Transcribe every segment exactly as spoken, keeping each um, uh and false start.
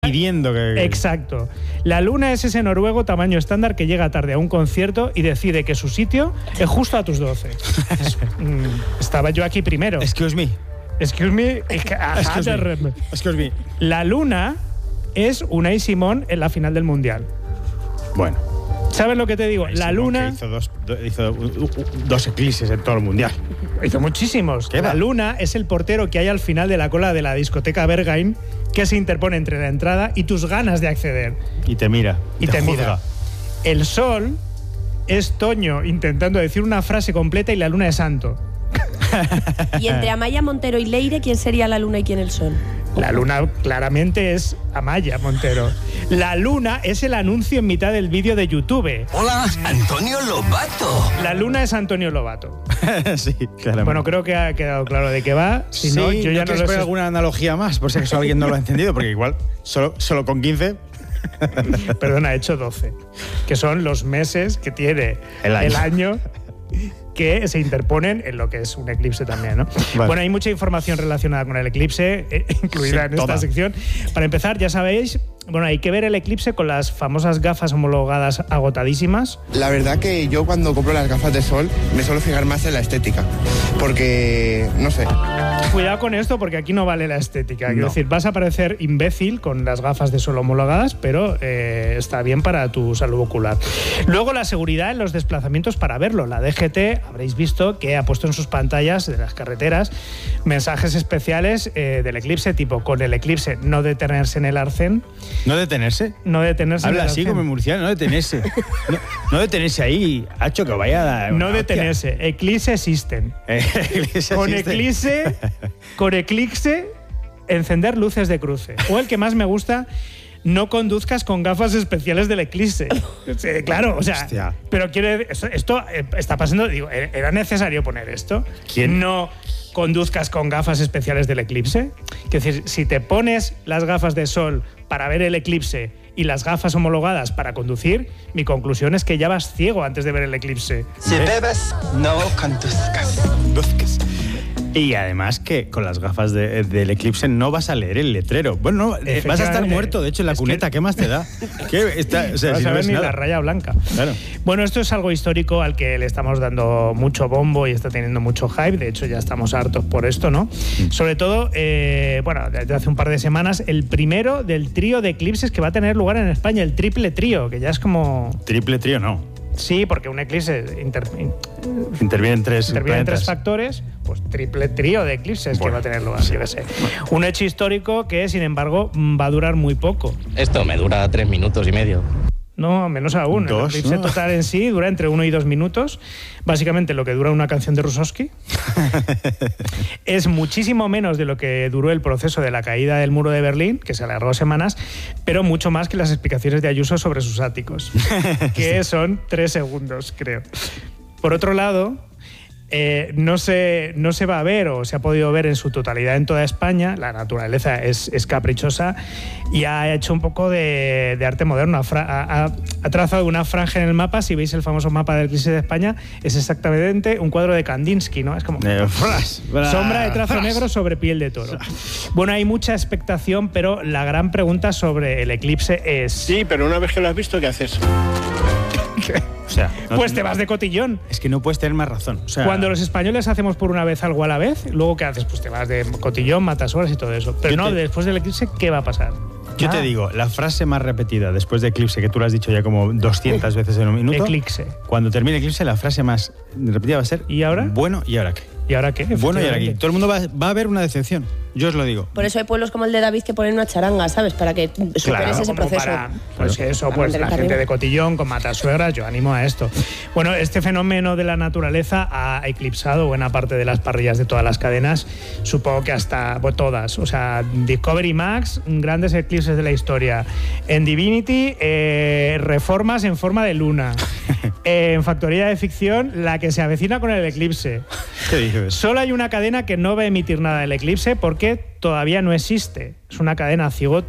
Pidiendo que... Exacto. La luna es ese noruego tamaño estándar que llega tarde a un concierto y decide que su sitio es justo a tus doce. Es, mm, estaba yo aquí primero. Excuse me. Excuse me. Excuse me. Excuse me. La luna es Unai Simón en la final del Mundial. Bueno. ¿Sabes lo que te digo? Unai la Simón, luna... que hizo, dos, do, hizo uh, uh, dos eclipses en todo el Mundial. Hizo muchísimos. ¿Qué la va? luna es el portero que hay al final de la cola de la discoteca Berghain que se interpone entre la entrada y tus ganas de acceder. Y te mira. Y te, te mira. El sol es Toño intentando decir una frase completa y la luna es Santo. Y entre Amaya Montero y Leire, ¿quién sería la luna y quién el sol? La luna claramente es Amaya Montero. La luna es el anuncio en mitad del vídeo de YouTube. Hola, Antonio Lobato. La luna es Antonio Lobato. Sí, claro. Bueno, creo que ha quedado claro de qué va. Si sí, no, yo ya no no lo poner sé. alguna analogía más, por si acaso alguien no lo ha entendido, porque igual solo, solo con quince... Perdón, ha hecho doce. Que son los meses que tiene El año. el año que se interponen en lo que es un eclipse también, ¿no? Vale. Bueno, hay mucha información relacionada con el eclipse, eh, incluida Sí, en esta toda. sección. Para empezar, ya sabéis, bueno, hay que ver el eclipse con las famosas gafas homologadas agotadísimas. La verdad que yo cuando compro las gafas de sol me suelo fijar más en la estética, porque, no sé. Cuidado con esto porque aquí no vale la estética. Quiero No. decir, vas a parecer imbécil con las gafas de sol homologadas, pero eh, está bien para tu salud ocular. Luego, la seguridad en los desplazamientos para verlo. La D G T, habréis visto que ha puesto en sus pantallas de las carreteras mensajes especiales eh, del eclipse, tipo con el eclipse no detenerse en el arcén. ¿No detenerse? No detenerse Habla en el así arcén. como murciano, no detenerse. No, no detenerse ahí, hacho, que vaya a dar No una detenerse. Eclipse existen. hostia. Eclipse Con existe. eclipse, con eclipse, encender luces de cruce. O el que más me gusta, no conduzcas con gafas especiales del eclipse. Sí, claro, o sea, Hostia. pero quiere esto, esto eh, está pasando, digo, ¿era necesario poner esto? ¿Quién? No conduzcas con gafas especiales del eclipse. Es decir, si te pones las gafas de sol para ver el eclipse y las gafas homologadas para conducir, mi conclusión es que ya vas ciego antes de ver el eclipse. Si bebes, no conduzcas. Conduzcas. Y además que con las gafas de- del eclipse no vas a leer el letrero. Bueno, no, eh, vas a estar muerto, de hecho, en la Es que- cuneta. ¿Qué más te da? ¿Qué? Está, o sea, No vas si a no ver ves ni nada. la raya blanca. Claro. Bueno, esto es algo histórico al que le estamos dando mucho bombo y está teniendo mucho hype. De hecho, ya estamos hartos por esto, ¿no? Mm. Sobre todo, eh, bueno, desde hace un par de semanas, el primero del trío de eclipses que va a tener lugar en España, el triple trío, que ya es como... Triple trío no. Sí, porque un eclipse inter- in- Intervienen tres interviene en tres planetas. factores, pues triple trío de eclipses que Bueno, va a tener lugar, yo qué sé. Un hecho histórico que, sin embargo, va a durar muy poco. Esto me dura tres minutos y medio. No, menos aún. Dos, el eclipse ¿no? total en sí dura entre uno y dos minutos. Básicamente lo que dura una canción de Rusowski. Es muchísimo menos de lo que duró el proceso de la caída del muro de Berlín, que se alargó semanas, pero mucho más que las explicaciones de Ayuso sobre sus áticos, que son tres segundos, creo. Por otro lado, eh, no, se, no se va a ver o se ha podido ver en su totalidad en toda España. La naturaleza es, es caprichosa y ha hecho un poco de, de arte moderno. Ha, fra- ha- ha- ha trazado una franja en el mapa. Si veis el famoso mapa del eclipse de España, es exactamente un cuadro de Kandinsky, ¿no? Es como Eh, fras, fras, sombra de trazo fras. negro sobre piel de toro. Bueno, hay mucha expectación, pero la gran pregunta sobre el eclipse es... Sí, pero una vez que lo has visto, ¿qué haces? O sea, no- Pues te vas de cotillón. Es que no puedes tener más razón. O sea, Cuando los españoles hacemos por una vez algo a la vez, luego ¿qué haces? Pues te vas de cotillón, matas horas y todo eso. Pero Yo no, te- después del eclipse, ¿qué va a pasar? Yo Ah, te digo, la frase más repetida después de eclipse, que tú lo has dicho ya como doscientas veces en un minuto. Eclipse. Cuando termine eclipse, la frase más repetida va a ser... ¿Y ahora? Bueno, ¿y ahora qué? ¿Y ahora qué? Bueno, ¿y ahora qué? Efectivamente. Todo el mundo va, va a ver una decepción. Yo os lo digo. Por eso hay pueblos como el de David que ponen una charanga, ¿sabes? Para que superes Claro, ese Como proceso. para, pues eso, Para pues la mantenerte gente arriba. de cotillón con matasuegras, yo animo a esto. Bueno, este fenómeno de la naturaleza ha eclipsado buena parte de las parrillas de todas las cadenas, supongo que hasta bueno, todas. O sea, Discovery Max, grandes eclipses de la historia. En Divinity, eh, reformas en forma de luna. Eh, en Factoría de Ficción, la que se avecina con el eclipse. ¿Qué dices? Solo hay una cadena que no va a emitir nada del eclipse porque todavía no existe. Es una cadena cigoto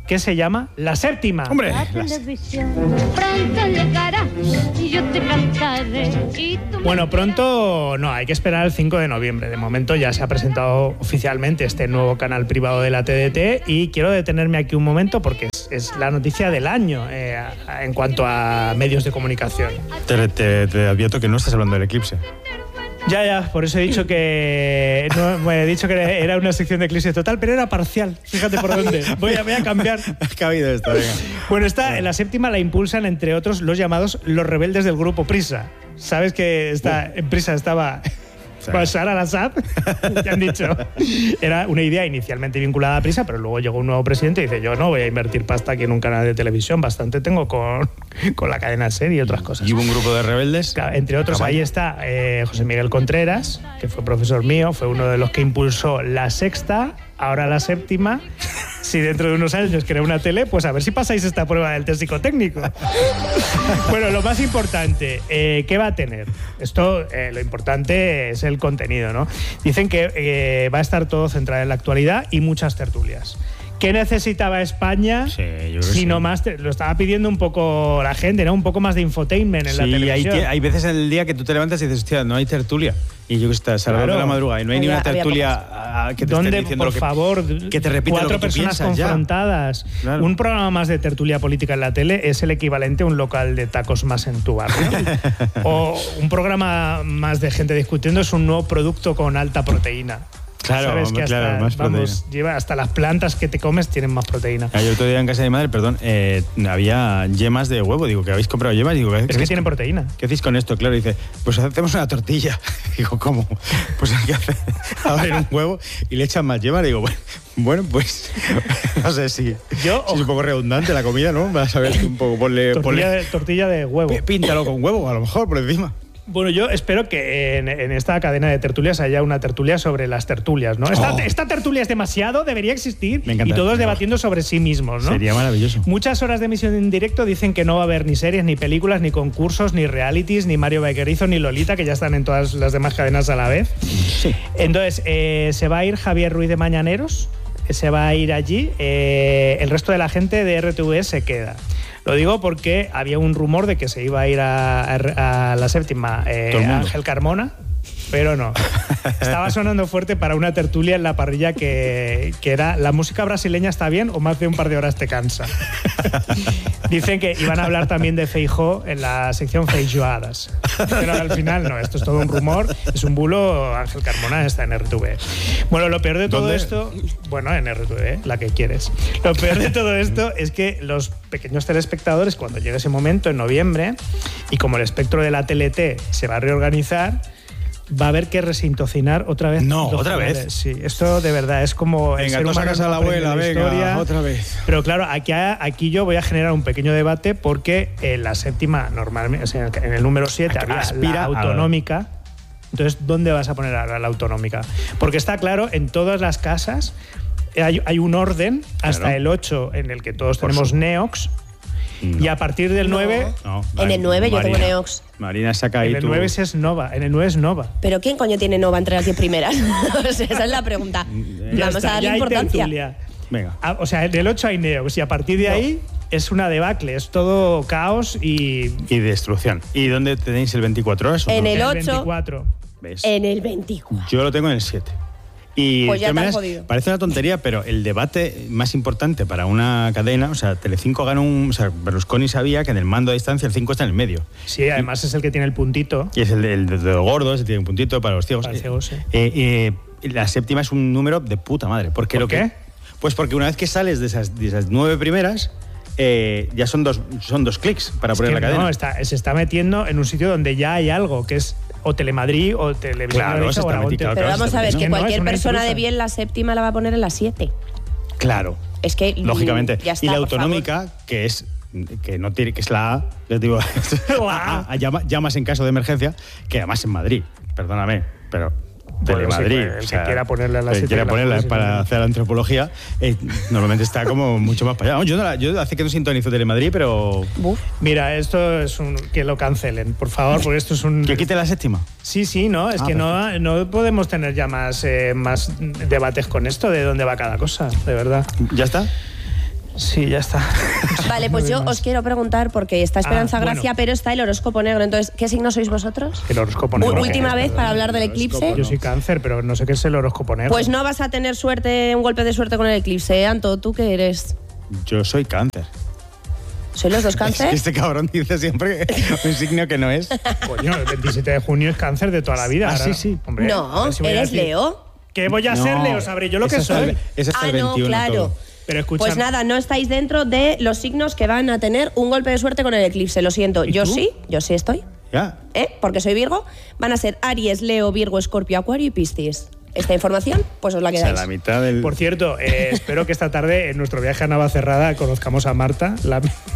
que se llama La Séptima. ¡Hombre! La televisión pronto llegará y yo te cantaré. Y tú me Bueno, pronto no, hay que esperar el cinco de noviembre. De momento ya se ha presentado oficialmente este nuevo canal privado de la T D T y quiero detenerme aquí un momento porque es, es la noticia del año eh, a- en cuanto a medios de comunicación. Te, te- te advierto que no estás hablando del eclipse. Ya, ya, por eso he dicho que no, bueno, he dicho que era una sección de Eclipse Total, pero era parcial. Fíjate por dónde. Voy a, voy a cambiar. Ha cabido esto, venga. Bueno, esta, en la séptima la impulsan, entre otros, los llamados los rebeldes del grupo Prisa. ¿Sabes que está, en Prisa estaba Bashar al-Assad? Te han dicho. Era una idea inicialmente vinculada a Prisa, pero luego llegó un nuevo presidente y dice, yo no voy a invertir pasta aquí en un canal de televisión, bastante tengo con, con la cadena SER y otras cosas. Y hubo un grupo de rebeldes. Claro, entre otros, Caballo. ahí está eh, José Miguel Contreras, que fue profesor mío, fue uno de los que impulsó La Sexta, ahora La Séptima. Si dentro de unos años crea una tele, pues a ver si pasáis esta prueba del test psicotécnico. Bueno, lo más importante, eh, ¿qué va a tener? Esto, eh, lo importante es el contenido, ¿no? Dicen que eh, va a estar todo centrado en la actualidad y muchas tertulias. ¿Qué necesitaba España? Sí, yo creo que si sí. no más, te- lo estaba pidiendo un poco la gente, ¿no? Un poco más de infotainment en la Sí, hay, televisión. tie- hay veces en el día que tú te levantas y dices, hostia, no hay tertulia. Y yo que está, Salvador Claro. de la madrugada, y no hay ni Había- una había tertulia ah, que te esté ¿Dónde, diciendo por lo que, favor, que te repite cuatro lo que tú personas piensas ya. confrontadas? Claro. Un programa más de tertulia política en la tele es el equivalente a un local de tacos más en tu barrio. O un programa más de gente discutiendo es un nuevo producto con alta proteína. Claro, ¿Sabes? hombre, que hasta, claro, más vamos, proteína. lleva hasta las plantas que te comes tienen más proteína. Ah, yo el otro día en casa de mi madre, perdón, eh, había yemas de huevo. Digo, que habéis comprado yemas. Digo, ¿qué, Es que hacéis tienen con- proteína. ¿Qué hacéis con esto? Claro, dice, pues hacemos una tortilla. Digo, ¿cómo? Pues hay que hacer abrir un huevo y le echan más yema. Digo, bueno, bueno, pues no sé si, Yo- si es un poco redundante la comida, ¿no? Vas a ver un poco, ponle, Tortilla ponle de, tortilla de huevo. P- píntalo con huevo, a lo mejor, por encima. Bueno, yo espero que en, en esta cadena de tertulias haya una tertulia sobre las tertulias, ¿no? Esta, Oh. esta tertulia es demasiado, debería existir. Me encanta. Y todos Me debatiendo sobre sí mismos, ¿no? Sería maravilloso. Muchas horas de emisión en directo dicen que no va a haber ni series, ni películas, ni concursos, ni realities, ni Mario Vaquerizo, ni Lolita, que ya están en todas las demás cadenas a la vez. Sí. Entonces, eh, se va a ir Javier Ruiz de Mañaneros, se va a ir allí, eh, el resto de la gente de R T V E se queda. Lo digo porque había un rumor de que se iba a ir a, a- a la séptima eh, Todo el mundo. Ángel Carmona, pero no. Estaba sonando fuerte para una tertulia en la parrilla que, que era ¿la música brasileña está bien o más de un par de horas te cansa? Dicen que iban a hablar también de Feijóo en la sección Feijoadas. Pero al final no, esto es todo un rumor, es un bulo. Ángel Carmona está en R T V E. Bueno, lo peor de todo ¿Dónde? esto, bueno, en R T V E, la que quieres. Lo peor de todo esto es que los pequeños telespectadores, cuando llegue ese momento, en noviembre, y como el espectro de la T L T se va a reorganizar, va a haber que resintocinar otra vez. No, los ¿otra vez? jugadores. Sí, esto de verdad es como el Venga, ser tú humano sacas a no la aprende abuela, venga, historia. otra vez. Pero claro, aquí, aquí yo voy a generar un pequeño debate porque en la séptima, normalmente, o sea, en el número siete había Aspira la a- autonómica. Entonces, ¿dónde vas a poner ahora la autonómica? Porque está claro, en todas las casas hay, hay un orden hasta Claro. el ocho en el que todos Por tenemos su- Neox. Y a partir del No. nueve, No, En el nueve yo tengo Marina. Neox. Marina saca ahí en el tu- nueve es Nova. En el nueve es Nova. ¿Pero quién coño tiene Nova entre las diez primeras? O sea, esa es la pregunta. Ya Vamos está, a darle ya hay importancia. tertulia. Venga. Ah, o sea, en el ocho hay Neox y a partir de No. ahí es una debacle, es todo caos y... Y destrucción. ¿Y dónde tenéis el veinticuatro horas? o En no? el el ocho. veinticuatro. ¿Ves? En el veinticuatro. Yo lo tengo en el siete. Y Pues de ya todas te has maneras, jodido. parece una tontería, pero el debate más importante para una cadena, o sea, Telecinco ganó un... O sea, Berlusconi sabía que en el mando a distancia el cinco está en el medio. Sí, además es el que tiene el puntito. Y es el de, el de los gordos, el tiene un puntito para los ciegos. Para los ciegos, sí. Eh, eh, la séptima es un número de puta madre. Porque ¿Por lo qué? Que, pues porque una vez que sales de esas, de esas nueve primeras, eh, ya son dos, son dos clics para Es poner que la cadena. no, está, se está metiendo en un sitio donde ya hay algo, que es o Telemadrid o Televisión Claro, Galicia se o está Aragón metiendo, Te- Pero claro, vamos está a ver, bien, que ¿no? No, es cualquier una persona intrusa. de bien la séptima la va a poner en la siete. Claro. Es que. mm, Lógicamente. Ya está, y la por autonómica, que es que no tiene, que es la A, les digo, a- a- llama- llamas en caso de emergencia, que además en Madrid, perdóname, pero Bueno, Telemadrid, sí, pues, el que quiera ponerla a las el que siete quiera que la ponerla ponga, sí, para no. hacer la antropología, eh, normalmente está como mucho más para allá. Yo, no la- yo hace que no sintonizo Telemadrid, pero Buf. Mira, esto es un... que lo cancelen, por favor, porque esto es un... que quite la séptima. Sí, sí, no, es Ah, que no, no podemos tener ya más, eh, más debates con esto de dónde va cada cosa, de verdad. ¿Ya está? Sí, ya está. Vale, pues yo os quiero preguntar, porque está Esperanza Ah, bueno. Gracia, pero está el horóscopo negro. Entonces, ¿qué signo sois vosotros? El horóscopo U- negro. última vez para hablar del eclipse. Yo soy Cáncer, pero no sé qué es el horóscopo negro. Pues no vas a tener suerte, un golpe de suerte con el eclipse, ¿eh, Anto? ¿Tú qué eres? Yo soy Cáncer. ¿Sois los dos Es que Cáncer? este cabrón dice siempre un signo que no es. Coño, el veintisiete de junio es Cáncer de toda la vida. Ah, Ahora, sí, sí. hombre, a No, ver si voy a ¿eres decir- Leo? ¿Qué voy a No, ser, Leo? Sabré yo lo es que hasta soy. el- es hasta Ah, el no, veintiuno claro. todo. Pero escucha. Pues nada, no estáis dentro de los signos que van a tener un golpe de suerte con el eclipse. Lo siento, ¿Y yo tú? sí, yo sí estoy. Ya. ¿Eh? Porque soy Virgo. Van a ser Aries, Leo, Virgo, Escorpio, Acuario y Piscis. Esta información, pues os la O sea, quedáis. la mitad del... Por cierto, eh, espero que esta tarde en nuestro viaje a Navacerrada conozcamos a Marta, la,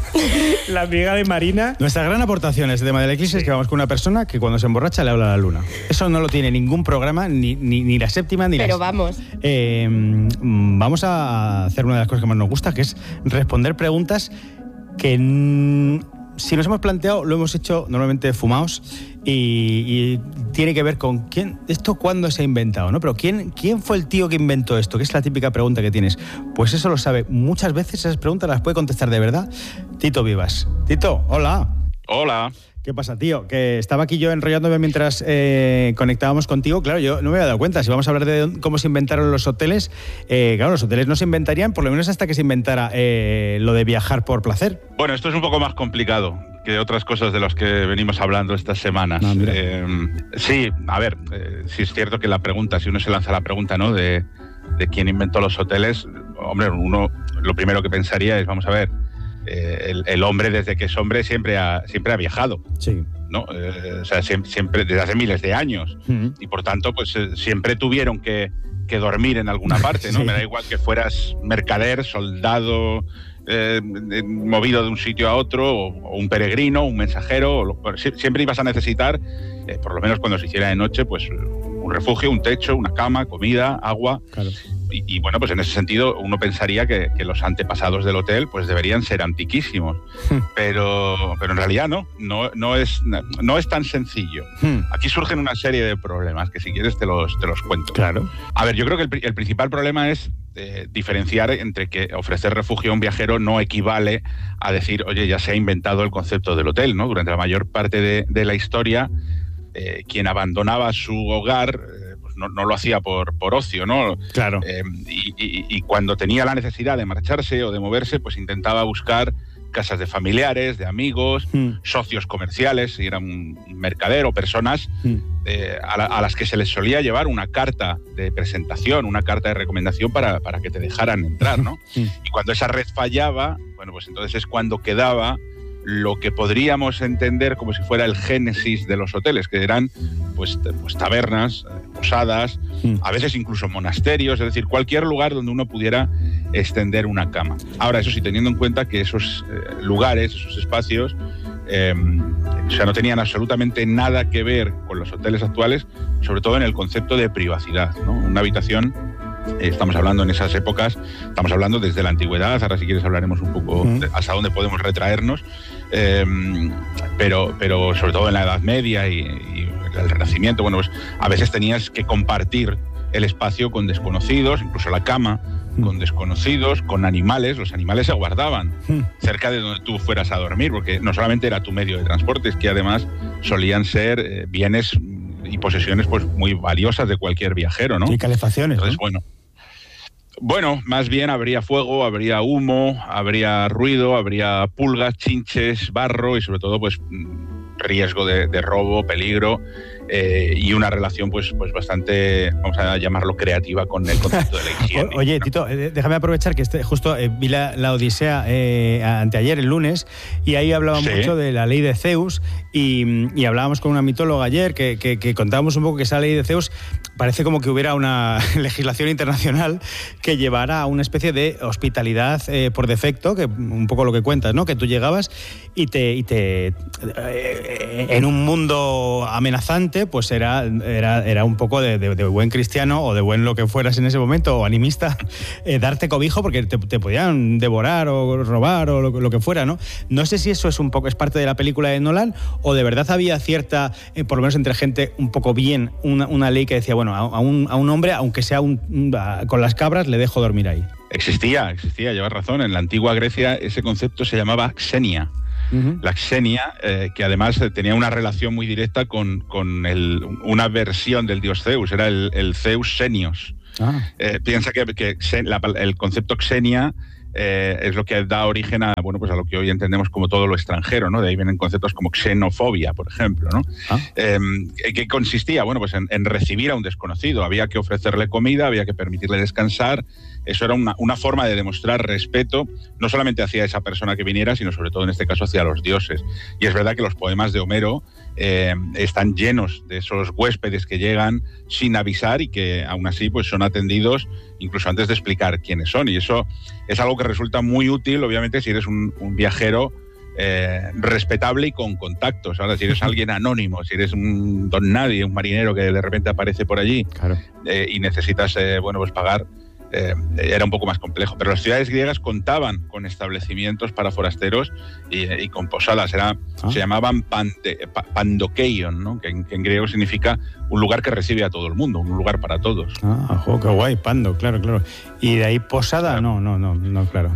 la amiga de Marina. Nuestra gran aportación a este tema del eclipse es que vamos con una persona que cuando se emborracha le habla a la luna. Eso no lo tiene ningún programa, ni, ni, ni la séptima, ni la... Pero vamos. Eh, mm, vamos a hacer una de las cosas que más nos gusta, que es responder preguntas que mm, si nos hemos planteado lo hemos hecho normalmente fumados y, y tiene que ver con quién, esto cuándo se ha inventado, ¿no? Pero quién, quién fue el tío que inventó esto, que es la típica pregunta que tienes. Pues eso lo sabe. Muchas veces esas preguntas las puede contestar de verdad Tito Vivas. Tito, hola. Hola. ¿Qué pasa, tío? Que estaba aquí yo enrollándome mientras eh, conectábamos contigo. Claro, yo no me había dado cuenta. Si vamos a hablar de cómo se inventaron los hoteles, eh, claro, los hoteles no se inventarían, por lo menos hasta que se inventara eh, lo de viajar por placer. Bueno, esto es un poco más complicado que otras cosas de las que venimos hablando estas semanas. No, mira. Eh, sí, a ver, eh, sí es cierto que la pregunta, si uno se lanza la pregunta, ¿no? De, de quién inventó los hoteles, hombre, uno lo primero que pensaría es, vamos a ver, eh, el, el hombre desde que es hombre siempre ha, siempre ha viajado. Sí. ¿No? Eh, o sea, siempre, siempre desde hace miles de años. Mm. Y por tanto, pues eh, siempre tuvieron que, que dormir en alguna parte, ¿no? Sí. Me da igual que fueras mercader, soldado, eh, eh, movido de un sitio a otro, o, o un peregrino, un mensajero, o lo- sie- siempre ibas a necesitar, eh, por lo menos cuando se hiciera de noche, pues un refugio, un techo, una cama, comida, agua. Claro. Y, y, bueno, pues en ese sentido uno pensaría que, que los antepasados del hotel pues deberían ser antiquísimos, pero, pero en realidad no, no, no, es, no es tan sencillo. Hmm. Aquí surgen una serie de problemas que si quieres te los, te los cuento. Claro. A ver, yo creo que el, pri- el principal problema es eh, diferenciar entre que ofrecer refugio a un viajero no equivale a decir, oye, ya se ha inventado el concepto del hotel, ¿no? Durante la mayor parte de, de la historia, eh, quien abandonaba su hogar eh, pues no, no lo hacía por, por ocio, ¿no? Claro. Eh, y, y- y cuando tenía la necesidad de marcharse o de moverse, pues intentaba buscar casas de familiares, de amigos, Hmm. socios comerciales, si era un mercader o personas Hmm. eh, a, la- a las que se les solía llevar una carta de presentación, una carta de recomendación para, para que te dejaran entrar, ¿no? Hmm. Y cuando esa red fallaba, bueno, pues entonces es cuando quedaba lo que podríamos entender como si fuera el génesis de los hoteles, que eran pues, t- pues tabernas, eh, posadas, Hmm. a veces incluso monasterios, es decir, cualquier lugar donde uno pudiera extender una cama. Ahora, eso sí, teniendo en cuenta que esos eh, lugares, esos espacios, eh, o sea, no tenían absolutamente nada que ver con los hoteles actuales, sobre todo en el concepto de privacidad, ¿no? Una habitación, eh, estamos hablando en esas épocas, estamos hablando desde la antigüedad, ahora si quieres hablaremos un poco Mm. de hasta dónde podemos retraernos, eh, pero, pero sobre todo en la Edad Media y, y el Renacimiento, bueno, pues a veces tenías que compartir el espacio con desconocidos, incluso la cama, con desconocidos, con animales. Los animales se guardaban Hmm. cerca de donde tú fueras a dormir, porque no solamente era tu medio de transporte, es que además solían ser eh, bienes y posesiones pues muy valiosas de cualquier viajero, ¿no? Y calefacciones, Entonces, ¿no? bueno. Bueno, más bien habría fuego, habría humo, habría ruido, habría pulgas, chinches, barro y sobre todo pues mm, riesgo de, de robo, peligro eh, y una relación pues, pues bastante, vamos a llamarlo creativa con el concepto de la higiene. O- Oye, Tito, eh, déjame aprovechar que este, justo eh, vi la, la Odisea eh, anteayer, el lunes, y ahí hablaba Sí. mucho de la ley de Zeus y, y hablábamos con una mitóloga ayer que, que, que contábamos un poco que esa ley de Zeus parece como que hubiera una legislación internacional que llevara a una especie de hospitalidad eh, por defecto, que un poco lo que cuentas, ¿no? Que tú llegabas y te, y te eh, en un mundo amenazante norte, pues era, era, era un poco de, de, de buen cristiano o de buen lo que fueras en ese momento, o animista, eh, darte cobijo porque te, te podían devorar o robar o lo, lo que fuera, ¿no? No sé si eso es un poco, es parte de la película de Nolan, o de verdad había cierta, eh, por lo menos entre gente, un poco bien, una, una ley que decía, bueno, a, a, un, a un hombre, aunque sea un, un, a, con las cabras, le dejo dormir ahí. Existía, existía, llevas razón. En la antigua Grecia ese concepto se llamaba xenia. Uh-huh. La xenia, eh, que además tenía una relación muy directa con, con el, una versión del dios Zeus, era el, el Zeus Xenios. Ah. Eh, piensa que, que la, el concepto xenia eh, es lo que da origen a, bueno, pues a lo que hoy entendemos como todo lo extranjero, ¿no? De ahí vienen conceptos como xenofobia, por ejemplo, ¿no? Ah. Eh, ¿Qué consistía? Bueno, pues en, en recibir a un desconocido. Había que ofrecerle comida, había que permitirle descansar. Eso era una, una forma de demostrar respeto, no solamente hacia esa persona que viniera, sino sobre todo en este caso hacia los dioses. Y es verdad que los poemas de Homero eh, están llenos de esos huéspedes que llegan sin avisar y que aún así pues, son atendidos incluso antes de explicar quiénes son. Y eso es algo que resulta muy útil, obviamente, si eres un, un viajero eh, respetable y con contactos. Ahora, si eres alguien anónimo, si eres un don nadie, un marinero que de repente aparece por allí, claro. eh, y necesitas eh, bueno, pues pagar, Eh, era un poco más complejo, pero las ciudades griegas contaban con establecimientos para forasteros y, y con posadas. Era, ah. Se llamaban pande, pa, pandokeion, ¿no? que, en, que en griego significa un lugar que recibe a todo el mundo, un lugar para todos. Ah, jo, qué guay, pando, claro, claro. ¿Y de ahí posada? No, no, no, no, claro.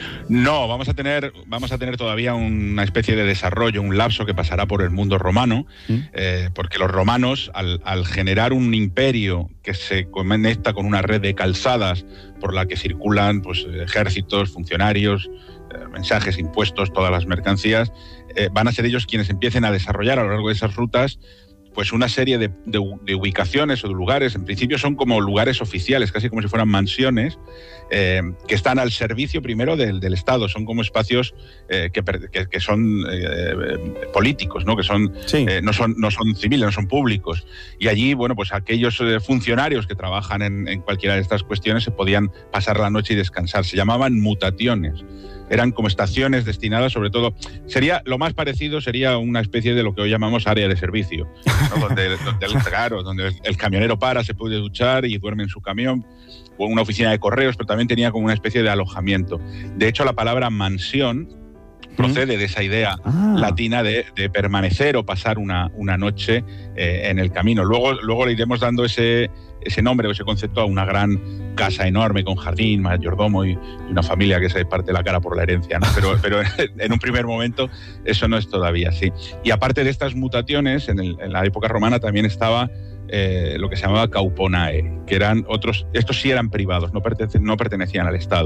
No, vamos a tener, vamos a tener todavía una especie de desarrollo, un lapso que pasará por el mundo romano, ¿Mm? eh, porque los romanos, al, al generar un imperio que se conecta con una red de calzadas por la que circulan pues, ejércitos, funcionarios, eh, mensajes, impuestos, todas las mercancías, eh, van a ser ellos quienes empiecen a desarrollar a lo largo de esas rutas pues una serie de, de, de ubicaciones o de lugares. En principio son como lugares oficiales, casi como si fueran mansiones, eh, que están al servicio primero del, del Estado. Son como espacios eh, que, que, que son eh, políticos, ¿no? Que son, sí. eh, no son no son civiles, no son públicos. Y allí, bueno, pues aquellos eh, funcionarios que trabajan en, en cualquiera de estas cuestiones se podían pasar la noche y descansar. Se llamaban mutaciones. Eran como estaciones destinadas, sobre todo, sería lo más parecido sería una especie de lo que hoy llamamos área de servicio, ¿no? donde, donde, el, claro, donde el camionero para, se puede duchar y duerme en su camión, o una oficina de correos, pero también tenía como una especie de alojamiento. De hecho, la palabra mansión procede de esa idea ah. latina de, de permanecer o pasar una, una noche eh, en el camino. Luego, luego le iremos dando ese, ese nombre o ese concepto a una gran casa enorme con jardín, mayordomo y, y una familia que se parte la cara por la herencia, ¿no? Pero, pero en un primer momento eso no es todavía así. Y aparte de estas mutaciones, en, el, en la época romana también estaba eh, lo que se llamaba cauponae, que eran otros, estos sí eran privados, no, pertenec- no pertenecían al Estado.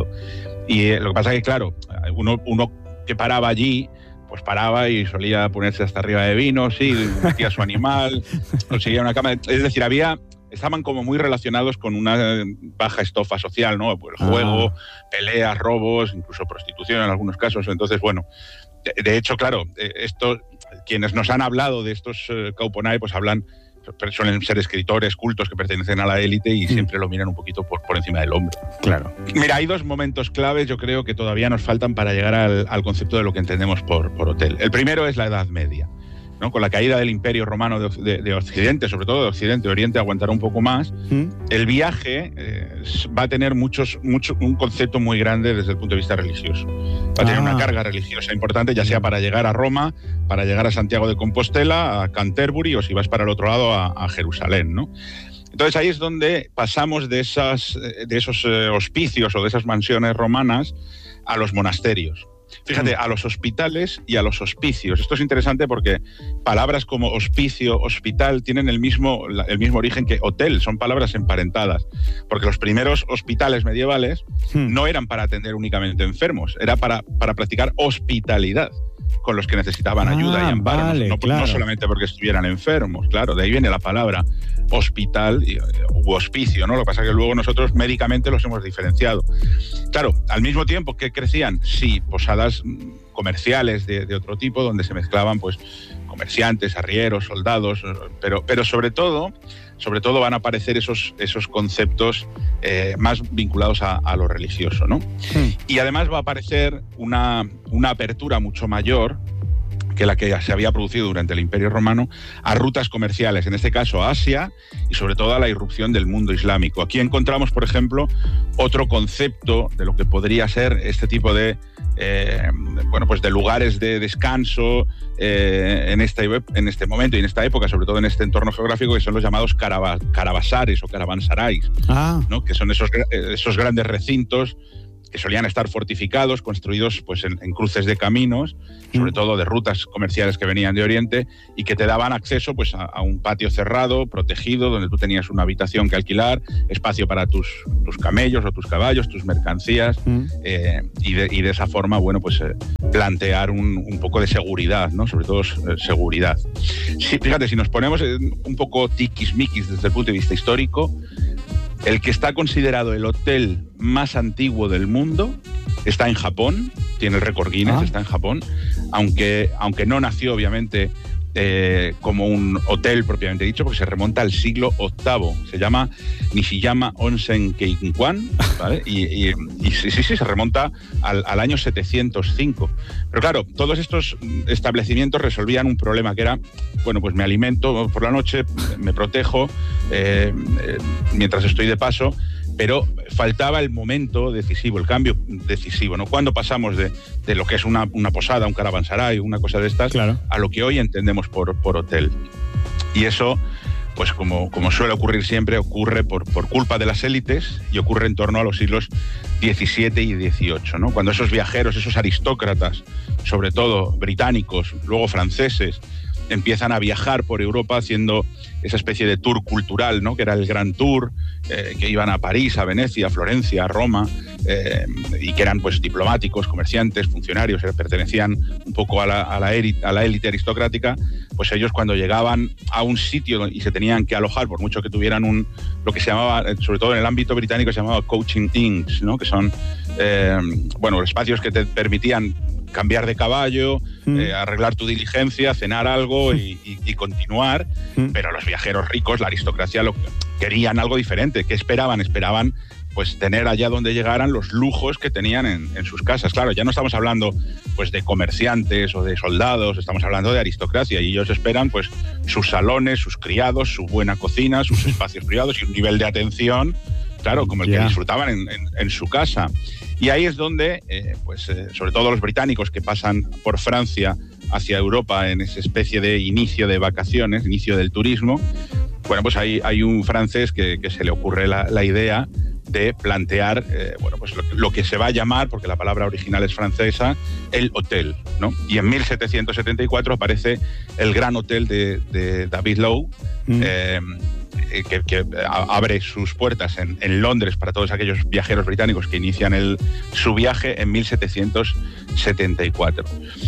Y eh, lo que pasa es que, claro, uno, uno que paraba allí, pues paraba y solía ponerse hasta arriba de vino, sí, metía su animal, conseguía una cama. Es decir, había, estaban como muy relacionados con una baja estofa social, ¿no? Pues el juego, ah. peleas, robos, incluso prostitución en algunos casos. Entonces, bueno, de, de hecho, claro, esto, quienes nos han hablado de estos uh, cauponae, pues hablan, suelen ser escritores cultos que pertenecen a la élite y mm. siempre lo miran un poquito por, por encima del hombro. Claro. Mira, hay dos momentos claves, yo creo, que todavía nos faltan para llegar al, al concepto de lo que entendemos por, por hotel. El primero es la Edad Media, ¿no? Con la caída del Imperio Romano de, de, de Occidente, sobre todo de Occidente, Oriente aguantará un poco más. ¿Mm? El viaje eh, va a tener muchos, mucho, un concepto muy grande desde el punto de vista religioso. Va a tener ah. una carga religiosa importante, ya sea para llegar a Roma, para llegar a Santiago de Compostela, a Canterbury, o si vas para el otro lado, a, a Jerusalén, ¿no? Entonces ahí es donde pasamos de, esas, de esos eh, hospicios o de esas mansiones romanas a los monasterios. Fíjate, a los hospitales y a los hospicios. Esto es interesante porque palabras como hospicio, hospital, tienen el mismo, el mismo origen que hotel, son palabras emparentadas. Porque los primeros hospitales medievales hmm. no eran para atender únicamente enfermos, era para, para practicar hospitalidad con los que necesitaban ayuda ah, y amparo, vale, no, claro. no solamente porque estuvieran enfermos, claro, de ahí viene la palabra hospital u hospicio, ¿no? Lo que pasa es que luego nosotros médicamente los hemos diferenciado. Claro, al mismo tiempo que crecían, sí, posadas comerciales de, de otro tipo, donde se mezclaban pues comerciantes, arrieros, soldados, pero, pero sobre todo, sobre todo van a aparecer esos, esos conceptos eh, más vinculados a, a lo religioso, ¿no? Sí. Y además va a aparecer una, una apertura mucho mayor que la que se había producido durante el Imperio Romano, a rutas comerciales, en este caso a Asia, y sobre todo a la irrupción del mundo islámico. Aquí encontramos, por ejemplo, otro concepto de lo que podría ser este tipo de Eh, bueno, pues de lugares de descanso eh, en, este, en este momento y en esta época, sobre todo en este entorno geográfico, que son los llamados carava, caravasares o caravansarais, ah. ¿no? Que son esos, esos grandes recintos que solían estar fortificados, construidos pues en, en cruces de caminos, sobre todo de rutas comerciales que venían de Oriente, y que te daban acceso pues a, a un patio cerrado, protegido, donde tú tenías una habitación que alquilar, espacio para tus, tus camellos o tus caballos, tus mercancías, mm. eh, y, de, y de esa forma, bueno, pues eh, plantear un, un poco de seguridad, ¿no? Sobre todo eh, seguridad. Sí, fíjate, si nos ponemos un poco tiquismiquis desde el punto de vista histórico, el que está considerado el hotel más antiguo del mundo está en Japón, tiene el récord Guinness, ah. está en Japón, aunque, aunque no nació obviamente eh, como un hotel propiamente dicho, porque se remonta al siglo octavo. Se llama Nishiyama Onsen Keinkwan, ¿vale? Y, y, y sí, sí, sí, se remonta al, al año setecientos cinco. Pero claro, todos estos establecimientos resolvían un problema que era, bueno, pues me alimento por la noche, me protejo eh, eh, mientras estoy de paso, pero faltaba el momento decisivo, el cambio decisivo, ¿no? Cuando pasamos de, de lo que es una, una posada, un caravansaray, una cosa de estas, claro, a lo que hoy entendemos por, por hotel. Y eso, pues como, como suele ocurrir siempre, ocurre por, por culpa de las élites y ocurre en torno a los siglos diecisiete y dieciocho, ¿no? Cuando esos viajeros, esos aristócratas, sobre todo británicos, luego franceses, empiezan a viajar por Europa haciendo esa especie de tour cultural, ¿no? Que era el Gran Tour, eh, que iban a París, a Venecia, a Florencia, a Roma, eh, y que eran pues diplomáticos, comerciantes, funcionarios, eh, pertenecían un poco a la, a la élite, a la élite aristocrática. Pues ellos, cuando llegaban a un sitio y se tenían que alojar, por mucho que tuvieran un, lo que se llamaba, sobre todo en el ámbito británico, se llamaba coaching inns, ¿no? Que son eh, bueno, espacios que te permitían cambiar de caballo, mm. eh, arreglar tu diligencia, cenar algo y, y, y continuar, mm. pero los viajeros ricos, la aristocracia, lo, querían algo diferente. ¿Qué esperaban? Esperaban pues tener allá donde llegaran los lujos que tenían en, en sus casas. Claro, ya no estamos hablando pues de comerciantes o de soldados, estamos hablando de aristocracia, y ellos esperan pues sus salones, sus criados, su buena cocina, sus espacios privados y un nivel de atención, claro, como el yeah. que disfrutaban en, en, en su casa. Y ahí es donde, eh, pues, eh, sobre todo los británicos que pasan por Francia hacia Europa en esa especie de inicio de vacaciones, inicio del turismo, bueno, pues hay, hay un francés que, que se le ocurre la, la idea de plantear, eh, bueno, pues lo, lo que se va a llamar, porque la palabra original es francesa, el hotel, ¿no? Y en mil setecientos setenta y cuatro aparece el Gran Hotel de, de David Lowe, mm. eh, Que, que abre sus puertas en, en Londres para todos aquellos viajeros británicos que inician el, su viaje en mil setecientos setenta y cuatro.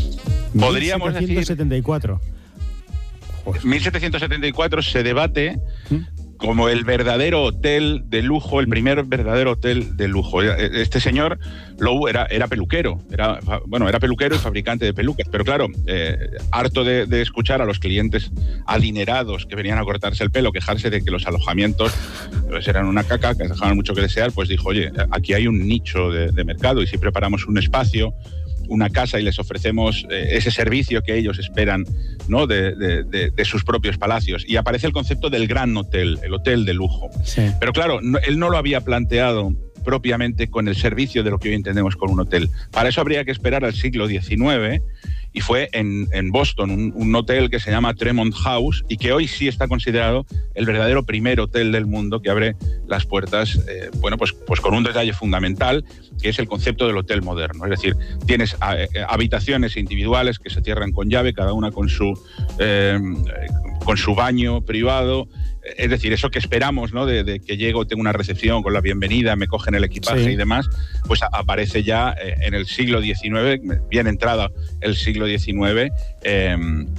Podríamos mil setecientos setenta y cuatro. decir... mil setecientos setenta y cuatro se debate ¿Mm? como el verdadero hotel de lujo, el primer verdadero hotel de lujo. Este señor, Lowe, era, era peluquero, era, bueno, era peluquero y fabricante de pelucas, pero claro, eh, harto de, de escuchar a los clientes adinerados que venían a cortarse el pelo, quejarse de que los alojamientos pues, eran una caca, que dejaban mucho que desear, pues dijo, oye, aquí hay un nicho de, de mercado, y si preparamos un espacio, una casa, y les ofrecemos eh, ese servicio que ellos esperan, ¿no? de, de, de, de sus propios palacios. Y aparece el concepto del gran hotel, el hotel de lujo. Sí. Pero claro, no, él no lo había planteado propiamente con el servicio de lo que hoy entendemos con un hotel. Para eso habría que esperar al siglo diecinueve, y fue en, en Boston, un, un hotel que se llama Tremont House, y que hoy sí está considerado el verdadero primer hotel del mundo, que abre las puertas, eh, bueno, pues, pues con un detalle fundamental, que es el concepto del hotel moderno. Es decir, tienes a, eh, habitaciones individuales que se cierran con llave, cada una con su, eh, con su baño privado. Es decir, eso que esperamos, ¿no? De, de que llego, tengo una recepción con la bienvenida, me cogen el equipaje sí. y demás, pues a, aparece ya eh, en el siglo diecinueve, bien entrada el siglo diecinueve, eh,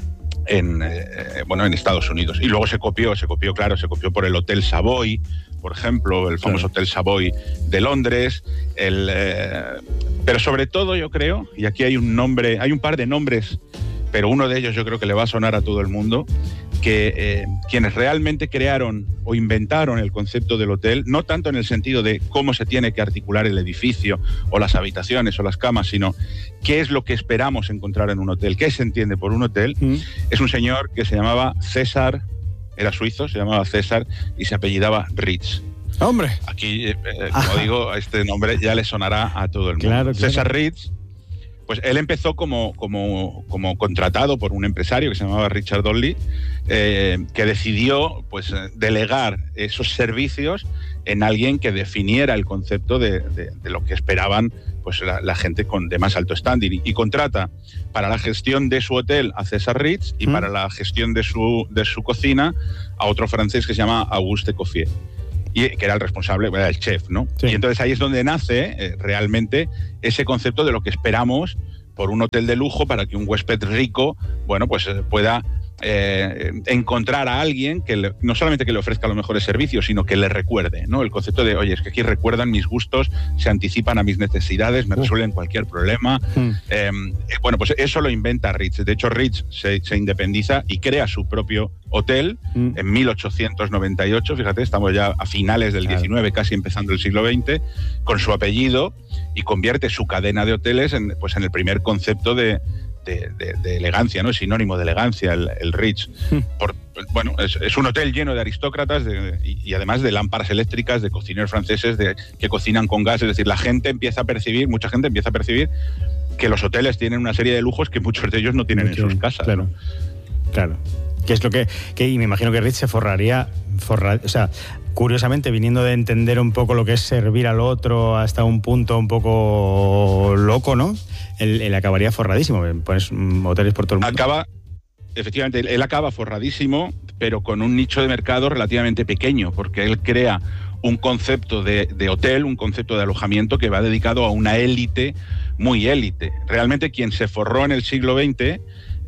en, eh, bueno, en Estados Unidos. Y luego se copió, se copió, claro, se copió por el Hotel Savoy, por ejemplo, el famoso claro. Hotel Savoy de Londres, el, eh, pero sobre todo yo creo, y aquí hay un nombre, hay un par de nombres, pero uno de ellos yo creo que le va a sonar a todo el mundo, que eh, quienes realmente crearon o inventaron el concepto del hotel, no tanto en el sentido de cómo se tiene que articular el edificio o las habitaciones o las camas, sino qué es lo que esperamos encontrar en un hotel, qué se entiende por un hotel, mm. es un señor que se llamaba César, era suizo, se llamaba César y se apellidaba Ritz. ¡Hombre! Aquí, eh, como digo, este nombre ya le sonará a todo el mundo. Claro, claro. César Ritz, pues él empezó como, como, como contratado por un empresario que se llamaba Richard Donnelly, eh, que decidió pues, delegar esos servicios en alguien que definiera el concepto de, de, de lo que esperaban pues, la, la gente con, de más alto standing. Y, y contrata para la gestión de su hotel a César Ritz y ¿Mm? para la gestión de su, de su cocina a otro francés que se llama Auguste Coffier. Y que era el responsable, era el chef, ¿no? Sí. Y entonces ahí es donde nace eh, realmente ese concepto de lo que esperamos por un hotel de lujo para que un huésped rico, bueno, pues eh, pueda eh, encontrar a alguien que le, no solamente que le ofrezca los mejores servicios, sino que le recuerde, ¿no? El concepto de, oye, es que aquí recuerdan mis gustos, se anticipan a mis necesidades, me resuelven cualquier problema. Mm. Eh, bueno, pues eso lo inventa Ritz. De hecho, Ritz se, se independiza y crea su propio hotel mm. en mil ochocientos noventa y ocho, fíjate, estamos ya a finales del claro. diecinueve, casi empezando el siglo veinte, con su apellido, y convierte su cadena de hoteles en, pues, en el primer concepto de, de, de, de elegancia, ¿no? Es sinónimo de elegancia el, el Ritz. Mm. Por, bueno, es, es un hotel lleno de aristócratas de, y, y además de lámparas eléctricas, de cocineros franceses de, que cocinan con gas, es decir, la gente empieza a percibir, mucha gente empieza a percibir que los hoteles tienen una serie de lujos que muchos de ellos no tienen Mucho, en sus casas. Claro, ¿no? claro. Que es lo que, que y me imagino que Ritz se forraría, forra, o sea, curiosamente, viniendo de entender un poco lo que es servir al otro hasta un punto un poco loco, ¿no? Él, él acabaría forradísimo, pones hoteles por todo el mundo. Acaba, efectivamente, él acaba forradísimo, pero con un nicho de mercado relativamente pequeño, porque él crea un concepto de, de hotel, un concepto de alojamiento que va dedicado a una élite muy élite. Realmente quien se forró en el siglo veinte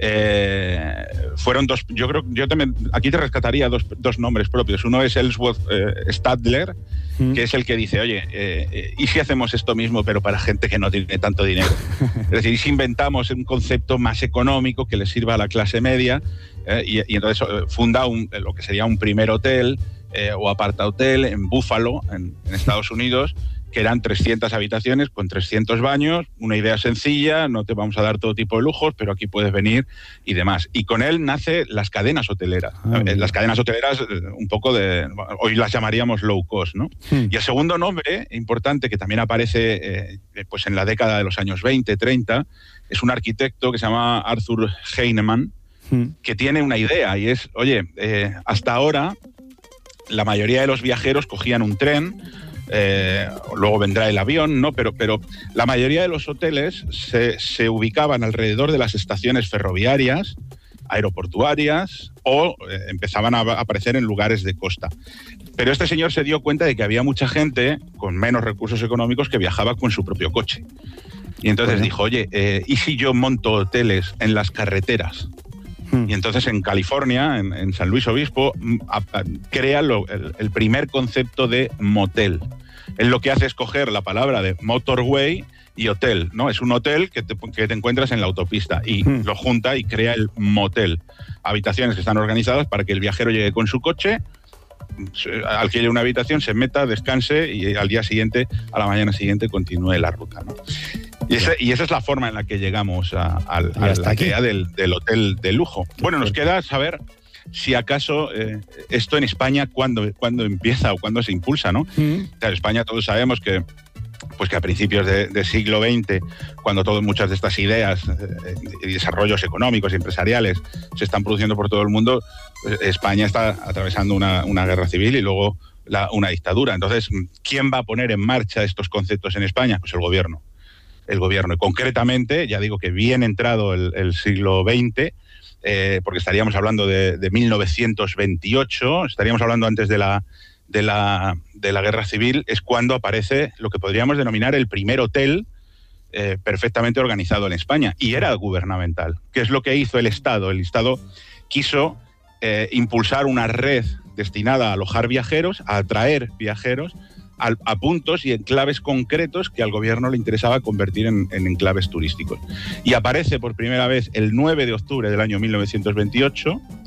eh, fueron dos, yo creo, yo también, aquí te rescataría dos, dos nombres propios. Uno es Ellsworth eh, Stadler, mm. que es el que dice, oye, eh, ¿y si hacemos esto mismo pero para gente que no tiene tanto dinero? Es decir, ¿y si inventamos un concepto más económico que le sirva a la clase media? Eh, y, y entonces eh, funda un, lo que sería un primer hotel eh, o aparta hotel en Buffalo, en, en Estados Unidos, que eran trescientas habitaciones con trescientos baños, una idea sencilla, no te vamos a dar todo tipo de lujos, pero aquí puedes venir y demás. Y con él nace las cadenas hoteleras. Ah, las cadenas hoteleras un poco de, hoy las llamaríamos low cost, ¿no? Hmm. Y el segundo nombre importante que también aparece eh, pues en la década de los años veinte, treinta, es un arquitecto que se llama Arthur Heinemann, hmm. que tiene una idea y es, oye, eh, hasta ahora la mayoría de los viajeros cogían un tren, Eh, luego vendrá el avión, ¿no? Pero, pero la mayoría de los hoteles se, se ubicaban alrededor de las estaciones ferroviarias, aeroportuarias o eh, empezaban a aparecer en lugares de costa. Pero este señor se dio cuenta de que había mucha gente con menos recursos económicos que viajaba con su propio coche. Y entonces bueno. dijo, oye, eh, ¿y si yo monto hoteles en las carreteras? Hmm. Y entonces en California, en, en San Luis Obispo, a, a, crea lo, el, el primer concepto de motel. Él lo que hace es coger la palabra de motorway y hotel, ¿no? Es un hotel que te, que te encuentras en la autopista y hmm. lo junta y crea el motel. Habitaciones que están organizadas para que el viajero llegue con su coche, alquile una habitación, se meta, descanse y al día siguiente, a la mañana siguiente, continúe la ruta, ¿no? Y, ese, y esa es la forma en la que llegamos a, a, a la idea del, del hotel de lujo. Bueno, nos queda saber si acaso eh, esto en España, ¿cuándo, cuándo empieza o cuándo se impulsa, ¿no? Mm. O sea, en España todos sabemos que pues que a principios de, de siglo veinte, cuando todas muchas de estas ideas eh, y desarrollos económicos y empresariales se están produciendo por todo el mundo, pues España está atravesando una, una guerra civil y luego la, una dictadura. Entonces, ¿quién va a poner en marcha estos conceptos en España? Pues el gobierno. El gobierno. Y concretamente, ya digo que bien entrado el, el siglo veinte, eh, porque estaríamos hablando de, de mil novecientos veintiocho, estaríamos hablando antes de la, de, la, de la Guerra Civil, es cuando aparece lo que podríamos denominar el primer hotel eh, perfectamente organizado en España. Y era gubernamental. ¿Qué es lo que hizo el Estado? El Estado quiso eh, impulsar una red destinada a alojar viajeros, a atraer viajeros, a puntos y enclaves concretos que al gobierno le interesaba convertir en, en enclaves turísticos. Y aparece por primera vez el nueve de octubre del año mil novecientos veintiocho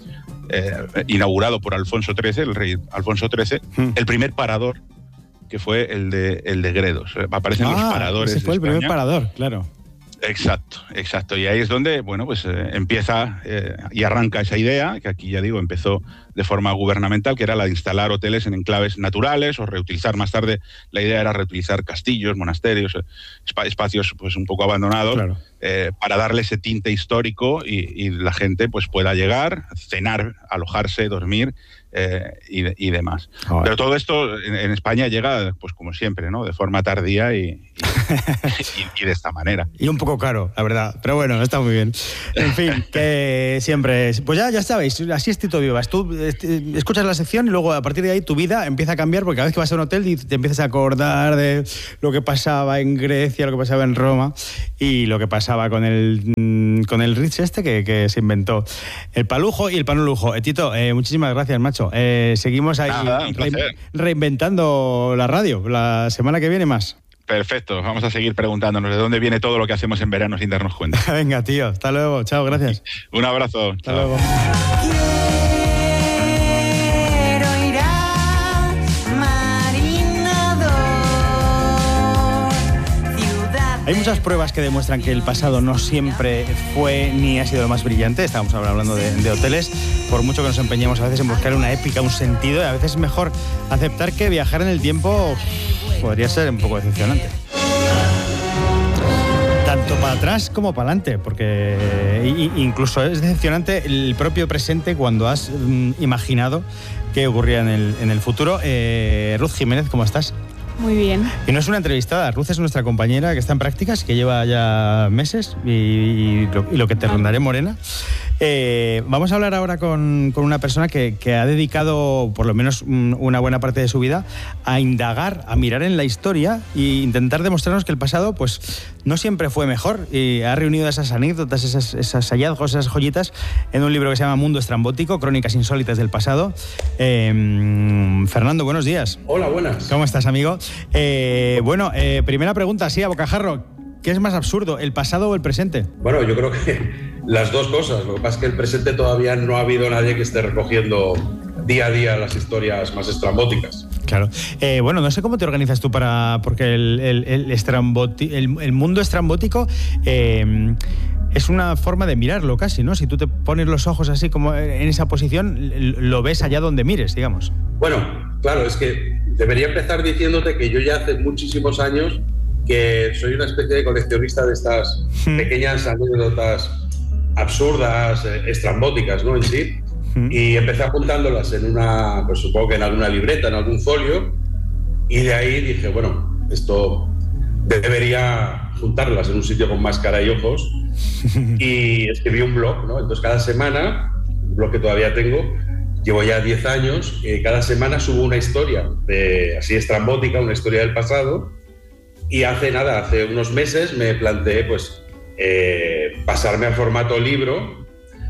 eh, inaugurado por Alfonso trece, el rey Alfonso trece, mm. el primer parador, que fue el de, el de Gredos. Aparecen ah, los paradores. Ese fue de el primer España. parador, claro. Exacto, exacto. Y ahí es donde, bueno, pues eh, empieza eh, y arranca esa idea, que aquí ya digo, empezó de forma gubernamental, que era la de instalar hoteles en enclaves naturales o reutilizar más tarde. La idea era reutilizar castillos, monasterios, eh, espacios pues un poco abandonados, claro. eh, para darle ese tinte histórico y, y la gente pues pueda llegar, cenar, alojarse, dormir. Eh, y, de, y demás. Oh, Pero todo esto en, en España llega, pues como siempre, ¿no? De forma tardía y, y, y, y de esta manera. Y un poco caro, la verdad. Pero bueno, está muy bien. En fin, que siempre... Pues ya, ya sabéis, así es Tito Vivas. Tú escuchas la sección y luego a partir de ahí tu vida empieza a cambiar porque cada vez que vas a un hotel te empiezas a acordar de lo que pasaba en Grecia, lo que pasaba en Roma y lo que pasaba con el, con el Ritz este que, que se inventó. El palujo y el panolujo. Eh, Tito, eh, muchísimas gracias, macho. Eh, seguimos ahí Nada, re- reinventando la radio. La semana que viene más. Perfecto, vamos a seguir preguntándonos de dónde viene todo lo que hacemos en verano sin darnos cuenta. Venga, tío, hasta luego. Chao, gracias. Un abrazo. Hasta chao. luego. Hay muchas pruebas que demuestran que el pasado no siempre fue ni ha sido lo más brillante. Estábamos hablando de, de hoteles. Por mucho que nos empeñemos a veces en buscar una épica, un sentido, y a veces es mejor aceptar que viajar en el tiempo podría ser un poco decepcionante. Tanto para atrás como para adelante, porque incluso es decepcionante el propio presente cuando has mm, imaginado qué ocurría en el, en el futuro. Eh, Ruth Jiménez, ¿cómo estás? Muy bien. Y no es una entrevistada, Ruth es nuestra compañera que está en prácticas, que lleva ya meses y, y, lo, y lo que te rondaré morena. Eh, vamos a hablar ahora con, con una persona que, que ha dedicado por lo menos una buena parte de su vida a indagar, a mirar en la historia e intentar demostrarnos que el pasado pues no siempre fue mejor, y ha reunido esas anécdotas, esas, esas hallazgos, esas joyitas en un libro que se llama Mundo Estrambótico, Crónicas Insólitas del Pasado. Eh, Fernando, buenos días. Hola, buenas. ¿Cómo estás, amigo? Eh, bueno, eh, primera pregunta, así a bocajarro. ¿Qué es más absurdo, el pasado o el presente? Bueno, yo creo que las dos cosas. Lo que pasa es que el presente todavía no ha habido nadie que esté recogiendo día a día las historias más estrambóticas. Claro. Eh, bueno, no sé cómo te organizas tú para... Porque el, el, el, estramboti, el, el mundo estrambótico eh, es una forma de mirarlo casi, ¿no? Si tú te pones los ojos así como en esa posición, lo ves allá donde mires, digamos. Bueno, claro, es que debería empezar diciéndote que yo ya hace muchísimos años que soy una especie de coleccionista de estas hmm. pequeñas anécdotas absurdas, eh, estrambóticas, ¿no? En sí. Hmm. Y empecé apuntándolas en una, pues supongo que en alguna libreta, en algún folio, y de ahí dije, bueno, esto debería juntarlas en un sitio con máscara y ojos, y escribí un blog, ¿no? Entonces cada semana, un blog que todavía tengo, llevo ya diez años, eh, cada semana subo una historia de, así estrambótica, una historia del pasado. Y hace nada, hace unos meses me planteé pues eh, pasarme al formato libro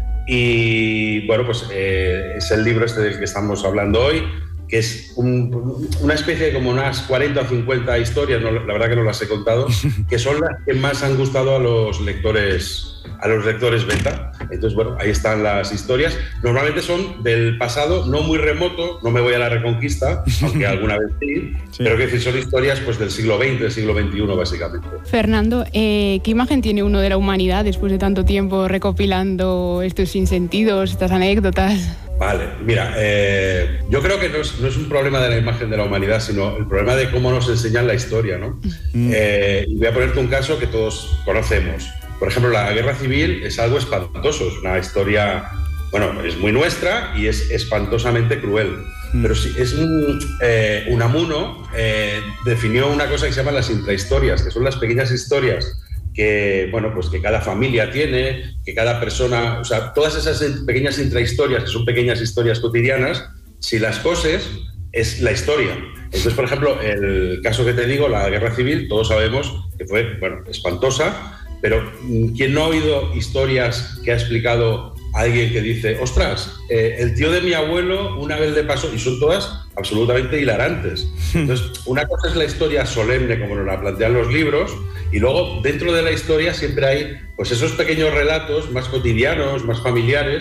y bueno, pues eh, es el libro este del que estamos hablando hoy, que es un, una especie de como unas cuarenta o cincuenta historias, no, la verdad que no las he contado, que son las que más han gustado a los lectores a los lectores beta. Entonces, bueno, ahí están las historias. Normalmente son del pasado no muy remoto, no me voy a la Reconquista, aunque alguna vez sí, sí. Pero que son historias pues del siglo veinte, del siglo veintiuno, básicamente. Fernando, eh, ¿qué imagen tiene uno de la humanidad después de tanto tiempo recopilando estos sinsentidos, estas anécdotas? Vale, mira, eh, yo creo que no es, no es un problema de la imagen de la humanidad, sino el problema de cómo nos enseñan la historia, ¿no? Mm. Eh, y voy a ponerte un caso que todos conocemos. Por ejemplo, la guerra civil es algo espantoso, es una historia, bueno, es muy nuestra y es espantosamente cruel. Mm. Pero sí, es un, eh, Unamuno eh, definió una cosa que se llama las intrahistorias, que son las pequeñas historias que, bueno, pues que cada familia tiene, que cada persona, o sea, todas esas pequeñas intrahistorias, que son pequeñas historias cotidianas, si las coses, es la historia. Entonces, por ejemplo, el caso que te digo, la guerra civil, todos sabemos que fue, bueno, espantosa, pero ¿quién no ha oído historias que ha explicado alguien que dice, ostras, eh, el tío de mi abuelo una vez le pasó, y son todas absolutamente hilarantes? Entonces, una cosa es la historia solemne, como nos la plantean los libros, y luego dentro de la historia siempre hay pues esos pequeños relatos más cotidianos, más familiares,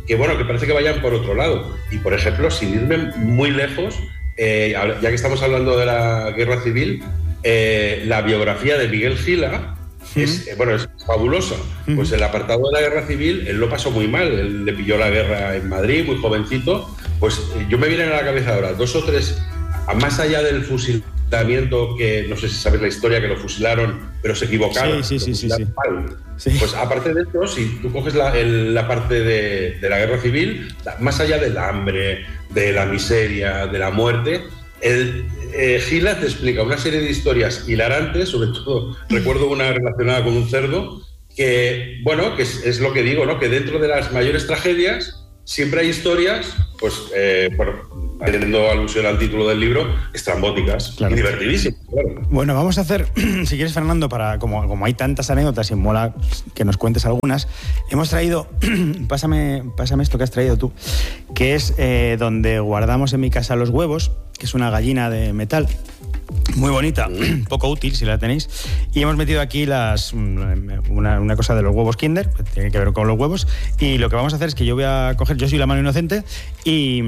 que, bueno, que parece que vayan por otro lado. Y, por ejemplo, sin irme muy lejos, eh, ya que estamos hablando de la guerra civil, eh, la biografía de Miguel Gila es, eh, bueno, es fabulosa. Pues el apartado de la guerra civil, él lo pasó muy mal, él le pilló la guerra en Madrid, muy jovencito. Pues yo me vienen a la cabeza ahora dos o tres, más allá del fusilamiento, que no sé si sabes la historia, que lo fusilaron, pero se equivocaron. Sí, sí, sí, sí, sí. Sí. Pues aparte de esto, si tú coges la, el, la parte de, de la guerra civil, más allá del hambre, de la miseria, de la muerte, el, eh, Gila te explica una serie de historias hilarantes, sobre todo recuerdo una relacionada con un cerdo, que, bueno, que es, es lo que digo, ¿no? Que dentro de las mayores tragedias siempre hay historias, pues, eh, por, teniendo alusión al título del libro, estrambóticas, claro, y divertidísimas. Claro. Bueno, vamos a hacer, si quieres, Fernando, para como, como hay tantas anécdotas y mola que nos cuentes algunas, hemos traído, pásame, pásame esto que has traído tú, que es eh, donde guardamos en mi casa los huevos, que es una gallina de metal. Muy bonita, poco útil si la tenéis. Y hemos metido aquí las una, una cosa de los huevos Kinder, que tiene que ver con los huevos. Y lo que vamos a hacer es que yo voy a coger, yo soy la mano inocente, y,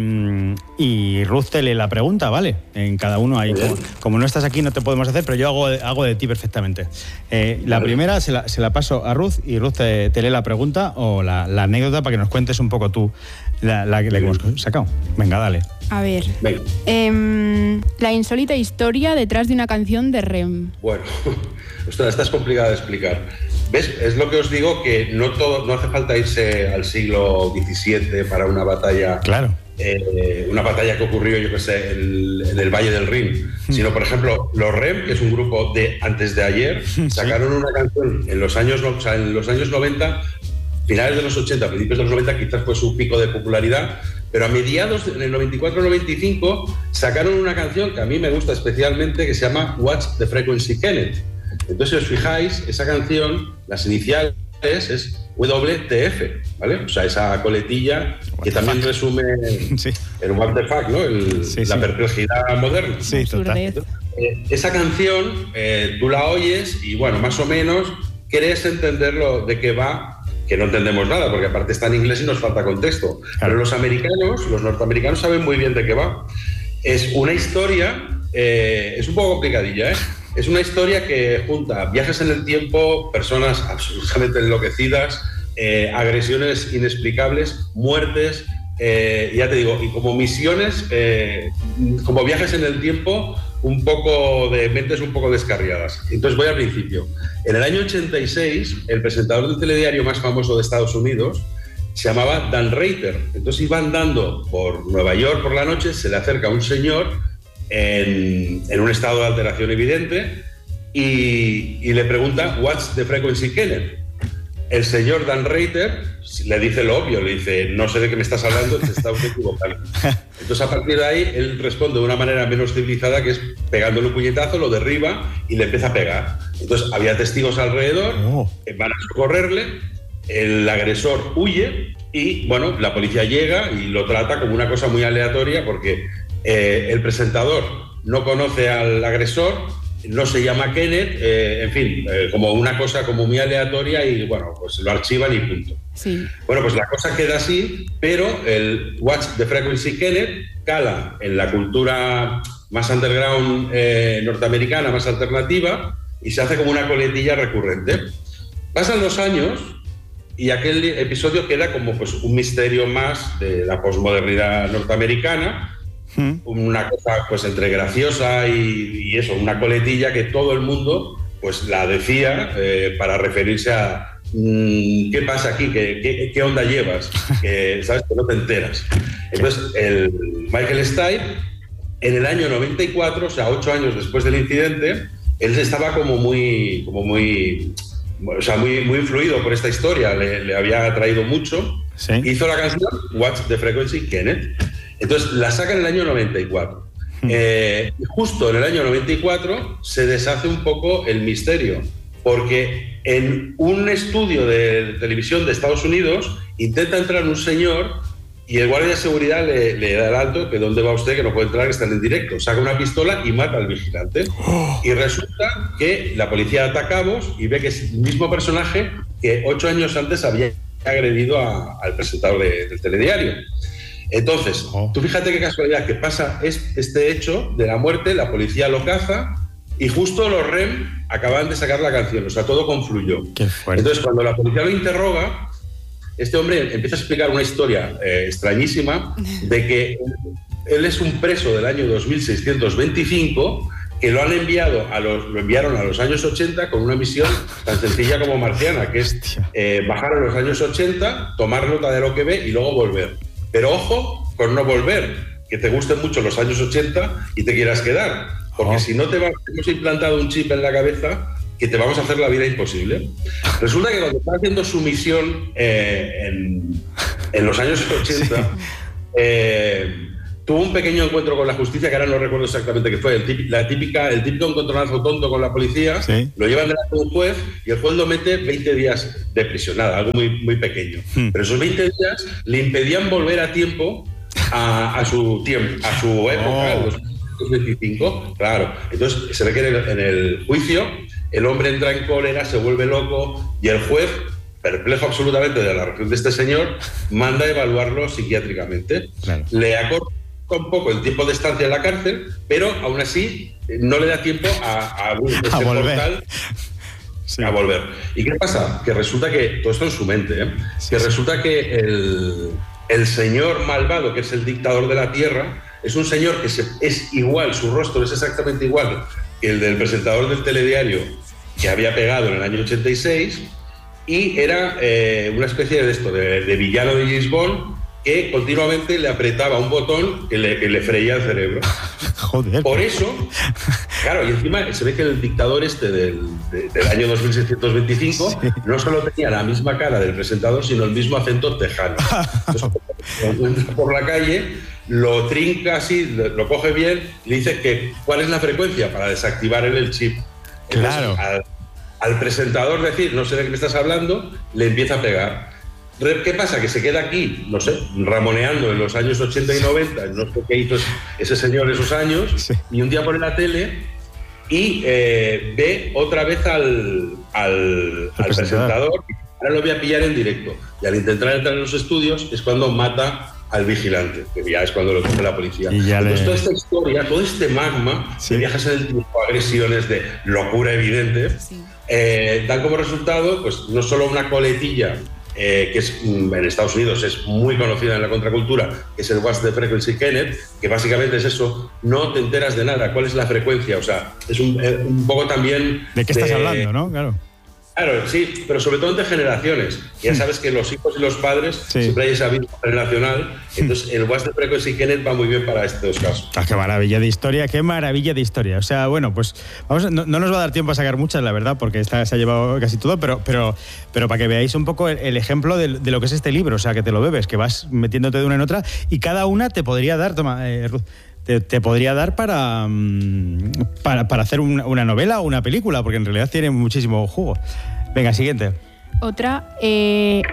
y Ruth te lee la pregunta, ¿vale? En cada uno hay. Como, como no estás aquí, no te podemos hacer, pero yo hago, hago de ti perfectamente. Eh, la primera se la, se la paso a Ruth y Ruth te, te lee la pregunta o la, la anécdota para que nos cuentes un poco tú la, la, la que hemos sacado. Venga, dale. A ver, eh, la insólita historia detrás de una canción de R E M. Bueno, ostras, esta es complicada de explicar. ¿Ves? Es lo que os digo, que no, todo, no hace falta irse al siglo diecisiete para una batalla. Claro. Eh, una batalla que ocurrió, yo qué sé, el, en el Valle del Rin, mm. sino, por ejemplo, los R E M, que es un grupo de antes de ayer, sacaron sí. una canción en los años, o sea, en los años noventa, finales de los ochenta, principios de los noventa, quizás fue su pico de popularidad, pero a mediados, en el noventa y cuatro noventa y cinco, sacaron una canción que a mí me gusta especialmente, que se llama What's the Frequency Kenneth. Entonces, si os fijáis, esa canción, las iniciales es W T F, ¿vale? O sea, esa coletilla que también fuck? resume sí. el What the Fuck, ¿no? El, sí, la sí. perplejidad moderna. Sí, total. Entonces, eh, esa canción, eh, tú la oyes y, bueno, más o menos querés entenderlo de qué va, que no entendemos nada, porque aparte está en inglés y nos falta contexto. Claro. Pero los americanos, los norteamericanos saben muy bien de qué va. Es una historia, eh, es un poco complicadilla, ¿eh? Es una historia que junta viajes en el tiempo, personas absolutamente enloquecidas, eh, agresiones inexplicables, muertes, eh, ya te digo, y como misiones, eh, como viajes en el tiempo, un poco de mentes un poco descarriadas. Entonces voy al principio. En el año ochenta y seis, el presentador del telediario más famoso de Estados Unidos se llamaba Dan Rather. Entonces iba andando por Nueva York por la noche, se le acerca un señor en, en un estado de alteración evidente y, y le pregunta What's the frequency Kenneth. El señor Dan Rather le dice lo obvio, le dice no sé de qué me estás hablando, te estás equivocando. Entonces a partir de ahí él responde de una manera menos civilizada, que es pegándole un puñetazo, lo derriba y le empieza a pegar. Entonces había testigos alrededor, oh. van a socorrerle, el agresor huye y bueno, la policía llega y lo trata como una cosa muy aleatoria porque eh, el presentador no conoce al agresor, no se llama Kenneth, eh, en fin, eh, como una cosa como muy aleatoria y bueno, pues lo archivan y punto. Sí. Bueno, pues la cosa queda así, pero el What's the Frequency Kenneth cala en la cultura más underground eh, norteamericana, más alternativa, y se hace como una coletilla recurrente. Pasan los años y aquel episodio queda como pues un misterio más de la posmodernidad norteamericana, Hmm. una cosa pues entre graciosa y, y eso, una coletilla que todo el mundo pues la decía eh, para referirse a mmm, ¿qué pasa aquí? ¿Qué, qué, qué onda llevas? Que sabes que no te enteras. Entonces el Michael Stipe en el año noventa y cuatro, o sea, ocho años después del incidente, él estaba como muy como muy o sea, muy, muy influido por esta historia, le, le había atraído mucho. ¿Sí? Hizo la canción What's the Frequency Kenneth. Entonces la saca en el año noventa y cuatro. Hmm. Eh, justo en el año noventa y cuatro se deshace un poco el misterio, porque en un estudio de televisión de Estados Unidos intenta entrar un señor y el guardia de seguridad le, le da el alto, que dónde va usted, que no puede entrar, que está en directo. Saca una pistola y mata al vigilante. Oh. Y resulta que la policía ata cabos y ve que es el mismo personaje que ocho años antes había agredido a, al presentador de, del telediario. Entonces, oh. tú fíjate qué casualidad que pasa es, este hecho de la muerte, la policía lo caza y justo los R E M acaban de sacar la canción, o sea, todo confluyó. Qué fuerte. Entonces, cuando la policía lo interroga, este hombre empieza a explicar una historia eh, extrañísima de que él es un preso del año dos mil seiscientos veinticinco que lo han enviado a los, lo enviaron a los años ochenta con una misión tan sencilla como marciana, que es eh, bajar a los años ochenta, tomar nota de lo que ve y luego volver. Pero ojo con no volver, que te gusten mucho los años ochenta y te quieras quedar, porque oh. si no te va, hemos implantado un chip en la cabeza que te vamos a hacer la vida imposible. Resulta que cuando está haciendo su misión eh, en, en los años ochenta, sí. eh, tuvo un pequeño encuentro con la justicia, que ahora no recuerdo exactamente qué fue, el, típico, la típica, el típico encontronazo tonto con la policía, sí. lo llevan delante de un juez y el juez lo mete veinte días de prisión, nada, algo muy, muy pequeño. Hmm. Pero esos veinte días le impedían volver a tiempo a, a su tiempo, a su época, oh. los veinticinco, claro. Entonces se ve que en el, en el juicio el hombre entra en cólera, se vuelve loco y el juez, perplejo absolutamente de la reacción de este señor, manda a evaluarlo psiquiátricamente. Claro. Le acorta un poco el tiempo de estancia en la cárcel, pero aún así no le da tiempo a, a, a volver. Portal, sí. a volver. ¿Y qué pasa? Que resulta que, todo esto en su mente, ¿eh? sí, que sí. resulta que el, el señor malvado, que es el dictador de la tierra, es un señor que se, es igual, su rostro es exactamente igual que el del presentador del telediario que había pegado en el año ochenta y seis, y era eh, una especie de esto, de, de villano de James Bond, que continuamente le apretaba un botón que le, que le freía el cerebro. Joder. Por eso, claro, y encima se ve que el dictador este del, de, del año dos mil seiscientos veinticinco sí. no solo tenía la misma cara del presentador, sino el mismo acento tejano. Entonces, cuando entra por la calle, lo trinca así, lo coge bien, y le dice que cuál es la frecuencia para desactivar el, el chip. Entonces, claro. Al, al presentador decir, no sé de qué me estás hablando, le empieza a pegar. ¿Qué pasa? Que se queda aquí, no sé, ramoneando en los años ochenta y noventa, no sé qué hizo ese señor esos años, sí. y un día pone la tele y eh, ve otra vez al, al, al presentador. Ahora lo voy a pillar en directo. Y al intentar entrar en los estudios es cuando mata al vigilante, que ya es cuando lo coge la policía. Y ya Entonces le... toda esta historia, todo este magma sí. de viajes en el tiempo, agresiones de locura evidente, sí. eh, dan como resultado pues no solo una coletilla Eh, que es, en Estados Unidos es muy conocida en la contracultura, que es el What's the Frequency Kenneth, que básicamente es eso, no te enteras de nada, cuál es la frecuencia, o sea, es un, eh, un poco también... ¿De qué estás de, hablando, no? Claro. Claro, sí, pero sobre todo entre generaciones. Ya sabes que los hijos y los padres sí. siempre hay ese abismo generacional. Entonces, el What's the Frequency Kenneth va muy bien para estos casos. Ah, qué maravilla de historia, qué maravilla de historia. O sea, bueno, pues vamos, no, no nos va a dar tiempo a sacar muchas, la verdad, porque esta se ha llevado casi todo, pero, pero, pero para que veáis un poco el, el ejemplo de, de lo que es este libro, o sea, que te lo bebes, que vas metiéndote de una en otra, y cada una te podría dar, toma, eh, Ruth, Te, te podría dar para, para, para hacer una, una novela o una película, porque en realidad tiene muchísimo jugo. Venga, siguiente. Otra, eh,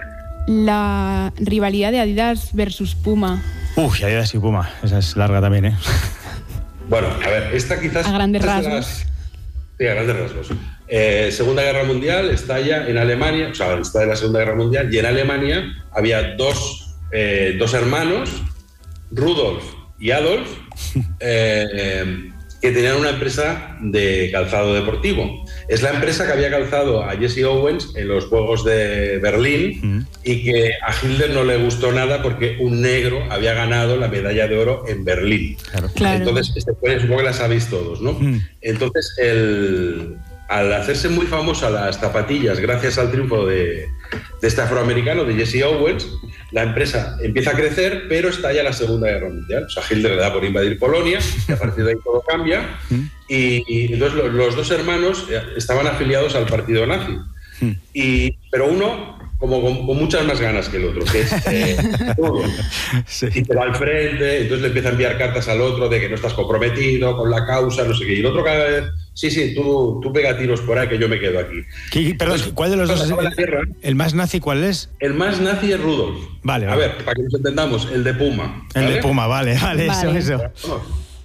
la rivalidad de Adidas versus Puma. Uf, Adidas y Puma, esa es larga también, ¿eh? Bueno, a ver, esta quizás... A grandes rasgos. Las... Sí, a grandes rasgos. Eh, Segunda Guerra Mundial, estalla en Alemania, o sea, está en la Segunda Guerra Mundial, y en Alemania había dos, eh, dos hermanos, Rudolf y Adolf, eh, eh, que tenían una empresa de calzado deportivo. Es la empresa que había calzado a Jesse Owens en los Juegos de Berlín mm. y que a Hitler no le gustó nada porque un negro había ganado la medalla de oro en Berlín. Claro. Claro. Entonces, este, pues, supongo que la sabéis todos, ¿no? Mm. Entonces, el, al hacerse muy famosa las zapatillas gracias al triunfo de, de este afroamericano, de Jesse Owens, la empresa empieza a crecer, pero estalla la Segunda Guerra Mundial. O sea, Hitler le da por invadir Polonia, y a partir de ahí todo cambia. Mm. Y, y entonces los, los dos hermanos estaban afiliados al partido nazi. Mm. Y, pero uno, como con, con muchas más ganas que el otro, que es eh, todo. Sí. Y te va al frente, entonces le empieza a enviar cartas al otro de que no estás comprometido con la causa, no sé qué. Y el otro cada vez, sí, sí, tú, tú pega tiros por ahí que yo me quedo aquí. ¿Qué, perdón, entonces, ¿cuál de los dos es el, tierra, el más nazi cuál es? El más nazi es Rudolf. Vale, a vale. ver, para que nos entendamos, el de Puma. El ¿vale? de Puma, vale, vale, vale. eso, eso. Bueno,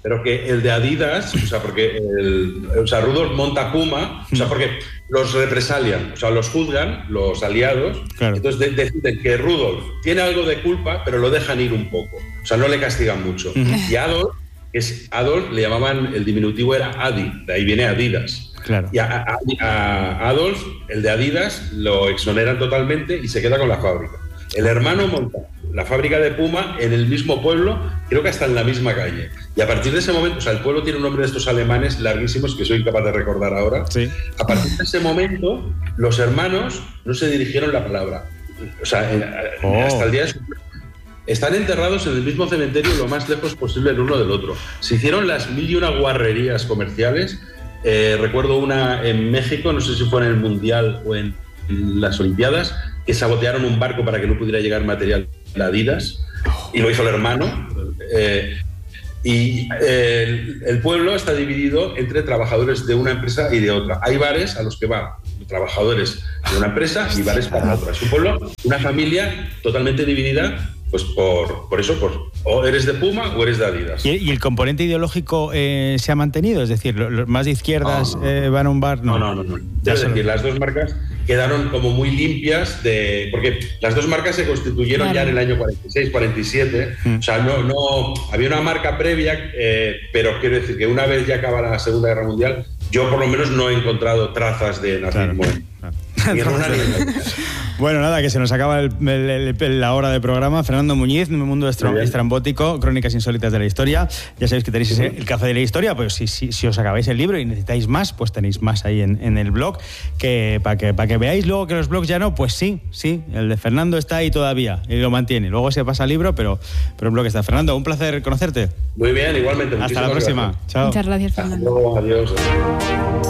pero que el de Adidas, o sea, porque el, o sea, Rudolf monta Puma, o sea, porque los represalian, o sea, los juzgan, los aliados, claro. Entonces de, deciden que Rudolf tiene algo de culpa, pero lo dejan ir un poco, o sea, no le castigan mucho. Uh-huh. Y Adolf, que es Adolf, le llamaban, el diminutivo era Adi, de ahí viene Adidas. Claro. Y a, a, a Adolf, el de Adidas, lo exoneran totalmente y se queda con la fábrica. El hermano monta la fábrica de Puma en el mismo pueblo, creo que hasta en la misma calle. Y a partir de ese momento, o sea, el pueblo tiene un nombre de estos alemanes larguísimos que soy incapaz de recordar ahora. Sí. A partir de ese momento, los hermanos no se dirigieron la palabra. O sea, en, oh. hasta el día de su... Están enterrados en el mismo cementerio lo más lejos posible el uno del otro. Se hicieron las mil y una guarrerías comerciales. Eh, recuerdo una en México, no sé si fue en el Mundial o en, en las Olimpiadas, que sabotearon un barco para que no pudiera llegar material de Adidas, y lo hizo el hermano. Eh, y eh, el, el pueblo está dividido entre trabajadores de una empresa y de otra. Hay bares a los que van trabajadores de una empresa y bares para otra. Es un pueblo, una familia totalmente dividida, pues por, por eso, por o eres de Puma o eres de Adidas. ¿Y, y el componente ideológico eh, se ha mantenido? Es decir, los más de izquierdas no, no, no. Eh, van a un bar. No, no, no. no, no. Es decir, las dos marcas quedaron como muy limpias, de porque las dos marcas se constituyeron claro. ya en el año cuarenta y seis, cuarenta y siete. Mm. O sea, no, no había una marca previa, eh, pero quiero decir que una vez ya acaba la Segunda Guerra Mundial, yo por lo menos no he encontrado trazas de nazismo. Claro. Ni en una ni en otra. Bueno, nada, que se nos acaba el, el, el, la hora de programa. Fernando Muñiz, Mundo Estrambótico, Crónicas Insólitas de la Historia. Ya sabéis que tenéis ese, el Café de la Historia, pues si, si, si os acabáis el libro y necesitáis más, pues tenéis más ahí en, en el blog, que para que, para que veáis luego que los blogs ya no, pues sí, sí, el de Fernando está ahí todavía y lo mantiene. Luego se pasa al libro, pero, pero el blog está. Fernando, un placer conocerte. Muy bien, igualmente. Hasta la próxima. Gracias. Chao. Muchas gracias, Fernando. Hasta luego, adiós.